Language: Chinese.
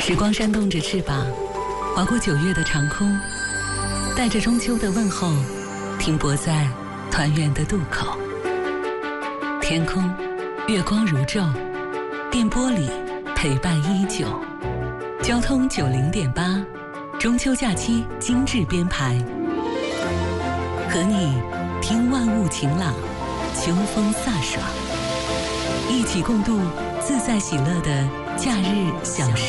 时光扇动着翅膀，划过9月的长空，带着中秋的问候，停泊在团圆的渡口。天空，月光如昼，电波里陪伴依旧。交通90.8，中秋假期精致编排，和你听万物晴朗，秋风飒爽，一起共度自在喜乐的假日小时。